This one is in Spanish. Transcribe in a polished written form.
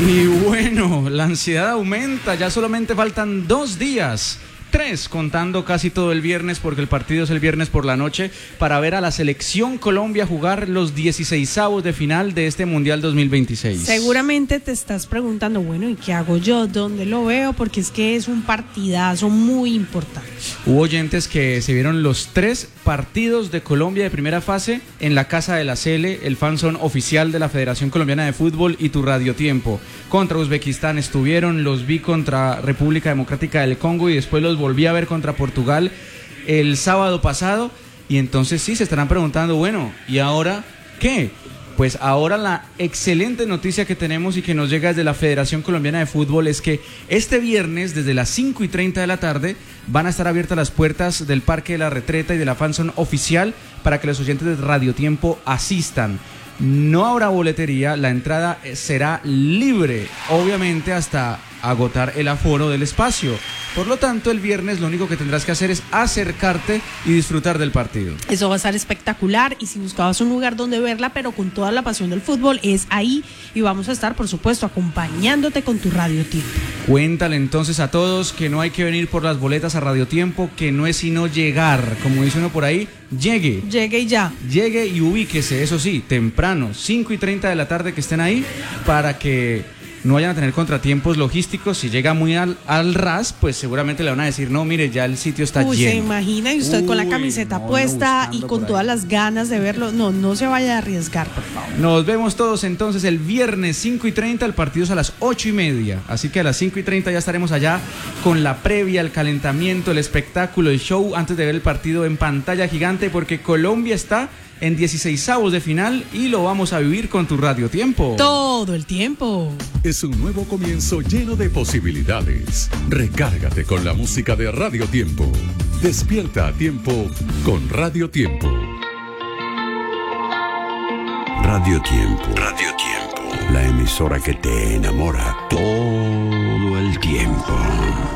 Y bueno, la ansiedad aumenta, ya solamente faltan 2 días. 3, contando casi todo el viernes, porque el partido es el viernes por la noche, para ver a la Selección Colombia jugar los 16avos de final de este Mundial 2026. Seguramente te estás preguntando, bueno, ¿y qué hago yo? ¿Dónde lo veo? Porque es que es un partidazo muy importante. Hubo oyentes que se vieron los 3 partidos de Colombia de primera fase en la Casa de la Cele, el fanzone oficial de la Federación Colombiana de Fútbol y Tu Radio Tiempo. Contra Uzbekistán estuvieron, los vi contra República Democrática del Congo y después los volví a ver contra Portugal el sábado pasado. Y entonces sí, se estarán preguntando, bueno, ¿y ahora qué? Pues ahora la excelente noticia que tenemos y que nos llega desde la Federación Colombiana de Fútbol es que este viernes, desde las 5:30 de la tarde, van a estar abiertas las puertas del Parque de la Retreta y de la fanzone oficial para que los oyentes de Radio Tiempo asistan. No habrá boletería, la entrada será libre, obviamente hasta agotar el aforo del espacio. Por lo tanto, el viernes lo único que tendrás que hacer es acercarte y disfrutar del partido. Eso va a estar espectacular, y si buscabas un lugar donde verla, pero con toda la pasión del fútbol, es ahí, y vamos a estar, por supuesto, acompañándote con Tu Radio Tiempo. Cuéntale entonces a todos que no hay que venir por las boletas a Radio Tiempo, que no es sino llegar, como dice uno por ahí, llegue. Llegue y ya. Llegue y ubíquese, eso sí, temprano, 5:30 de la tarde, que estén ahí para que no vayan a tener contratiempos logísticos. Si llega muy al ras, pues seguramente le van a decir, no, mire, ya el sitio está lleno. Se imagina, y usted con la camiseta puesta y con todas las ganas de verlo. No se vaya a arriesgar, por favor. Nos vemos todos entonces el viernes 5:30, el partido es a las 8:30. Así que a las 5:30 ya estaremos allá con la previa, el calentamiento, el espectáculo, el show, antes de ver el partido en pantalla gigante, porque Colombia está en 16avos de final y lo vamos a vivir con Tu Radio Tiempo. Todo el tiempo. Es un nuevo comienzo lleno de posibilidades. Recárgate con la música de Radio Tiempo. Despierta a tiempo con Radio Tiempo. Radio Tiempo. Radio Tiempo. La emisora que te enamora todo el tiempo.